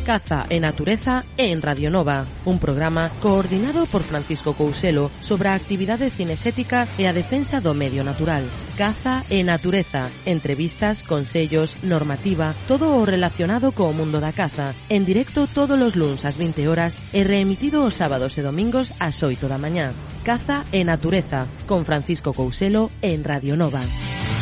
Caza e Natureza en Radio Nova, un programa coordinado por Francisco Couselo sobre a actividade cinexética e a defensa do medio natural. Caza e Natureza, entrevistas, consellos, normativa, todo o relacionado co mundo da caza, en directo todos os luns ás 20 horas e reemitido os sábados e domingos ás 8 da mañá. Caza e Natureza, con Francisco Couselo en Radio Nova.